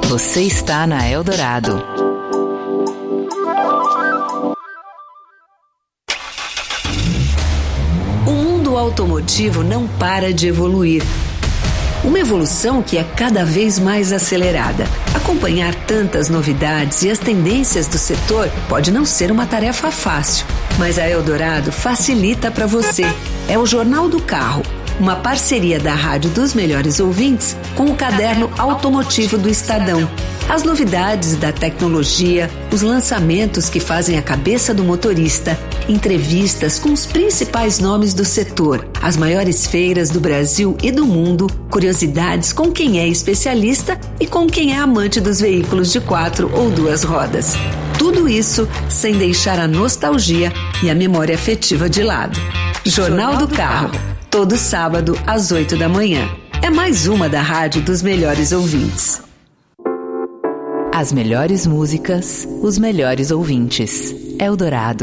Você está na Eldorado. O mundo automotivo não para de evoluir. Uma evolução que é cada vez mais acelerada. Acompanhar tantas novidades e as tendências do setor pode não ser uma tarefa fácil, mas a Eldorado facilita para você. É o Jornal do Carro, uma parceria da Rádio dos Melhores Ouvintes com o Caderno Automotivo do Estadão. As novidades da tecnologia, os lançamentos que fazem a cabeça do motorista, entrevistas com os principais nomes do setor, as maiores feiras do Brasil e do mundo, curiosidades com quem é especialista e com quem é amante dos veículos de 4 ou 2 rodas. Tudo isso sem deixar a nostalgia e a memória afetiva de lado. Jornal do Carro, todo sábado às 8 da manhã. É mais uma da Rádio dos Melhores Ouvintes. As melhores músicas, os melhores ouvintes. Eldorado.